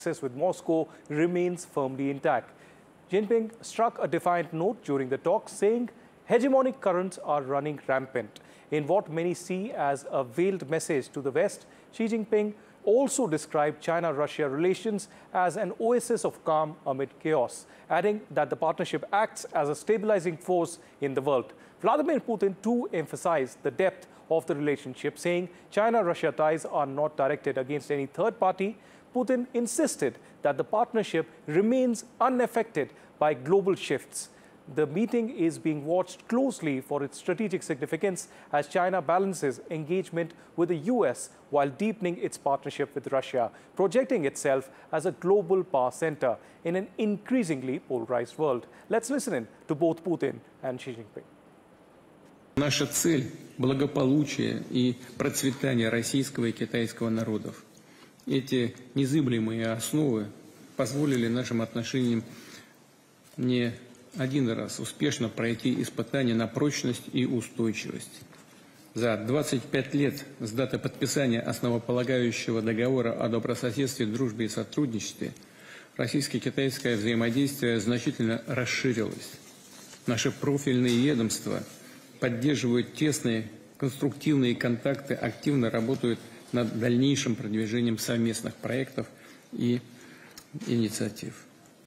Access with Moscow remains firmly intact. Jinping struck a defiant note during the talks, saying hegemonic currents are running rampant. In what many see as a veiled message to the West, Xi Jinping also described China-Russia relations as an oasis of calm amid chaos, adding that the partnership acts as a stabilizing force in the world. Vladimir Putin too emphasized the depth of the relationship, saying China-Russia ties are not directed against any third party. Putin insisted that the partnership remains unaffected by global shifts. The meeting is being watched closely for its strategic significance as China balances engagement with the US while deepening its partnership with Russia, projecting itself as a global power center in an increasingly polarized world. Let's listen in to both Putin and Xi Jinping. Наша цель – благополучие и процветание российского и китайского народов. Эти незыблемые основы позволили нашим отношениям не один раз успешно пройти испытания на прочность и устойчивость. За 25 лет с даты подписания основополагающего договора о добрососедстве, дружбе и сотрудничестве российско-китайское взаимодействие значительно расширилось. Наши профильные ведомства поддерживают тесные конструктивные контакты, активно работают над дальнейшим продвижением совместных проектов и инициатив.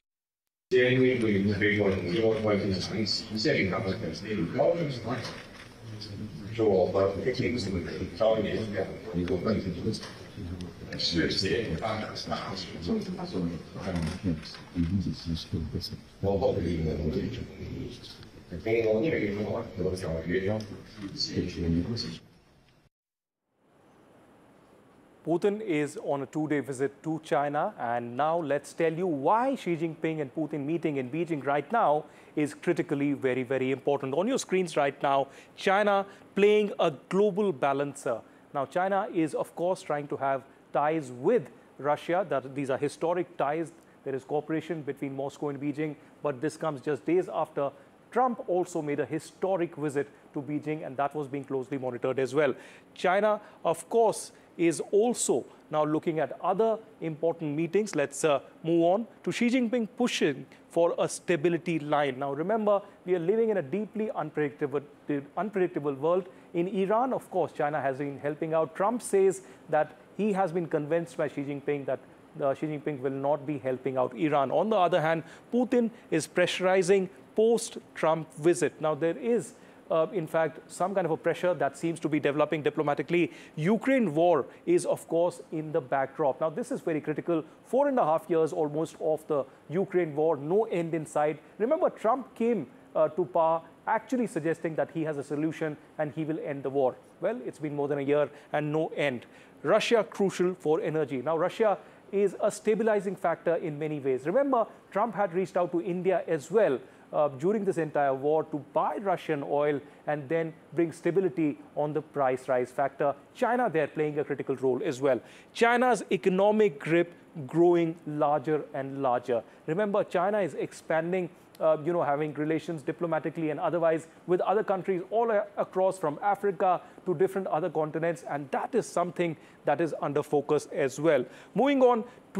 Putin is on a two-day visit to China, and now let's tell you why Xi Jinping and Putin meeting in Beijing right now is critically very, very important. On your screens right now, China playing a global balancer. Now, China is, of course, trying to have ties with Russia. These are historic ties. There is cooperation between Moscow and Beijing, but this comes just days after Trump also made a historic visit to Beijing, and that was being closely monitored as well. China, of course, is also now looking at other important meetings. Let's move on to Xi Jinping pushing for a stability line. Now, remember, we are living in a deeply unpredictable world. In Iran, of course, China has been helping out. Trump says that he has been convinced by Xi Jinping that Xi Jinping will not be helping out Iran. On the other hand, Putin is pressurizing post-Trump visit. Now, there is in fact, some kind of a pressure that seems to be developing diplomatically. Ukraine war is, of course, in the backdrop. Now, this is very critical. 4.5 years almost of the Ukraine war, no end in sight. Remember, Trump came to power actually suggesting that he has a solution and he will end the war. Well, it's been more than a year and no end. Russia crucial for energy. Now, Russia is a stabilizing factor in many ways. Remember, Trump had reached out to India as well during this entire war to buy Russian oil and then bring stability on the price rise factor. China there playing a critical role as well. China's economic grip growing larger and larger. Remember, China is expanding, having relations diplomatically and otherwise with other countries all across from Africa to different other continents, and that is something that is under focus as well. Moving on,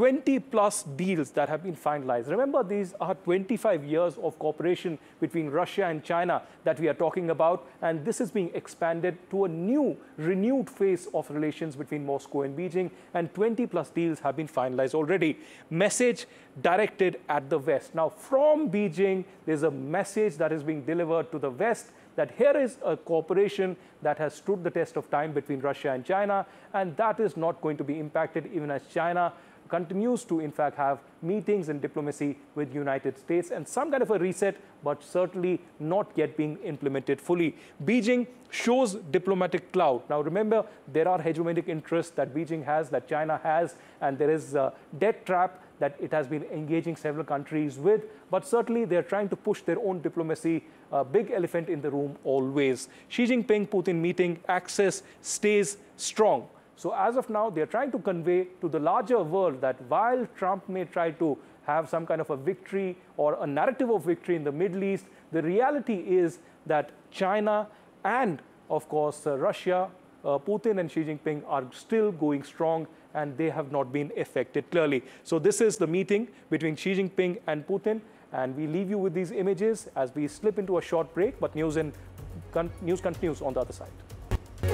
20+ deals that have been finalized. Remember, these are 25 years of cooperation between Russia and China that we are talking about, and this is being expanded to a new, renewed phase of relations between Moscow and Beijing, and 20+ deals have been finalized already. Message directed at the West. Now, from Beijing, there's a message that is being delivered to the West that here is a cooperation that has stood the test of time between Russia and China, and that is not going to be impacted even as China continues to, in fact, have meetings and diplomacy with the United States and some kind of a reset, but certainly not yet being implemented fully. Beijing shows diplomatic clout. Now, remember, there are hegemonic interests that Beijing has, that China has, and there is a debt trap that it has been engaging several countries with, but certainly they're trying to push their own diplomacy, a big elephant in the room always. Xi Jinping-Putin meeting access stays strong. So as of now, they're trying to convey to the larger world that while Trump may try to have some kind of a victory or a narrative of victory in the Middle East, the reality is that China and, of course, Russia, Putin and Xi Jinping are still going strong, and they have not been affected clearly. So this is the meeting between Xi Jinping and Putin, and we leave you with these images as we slip into a short break, but news continues on the other side.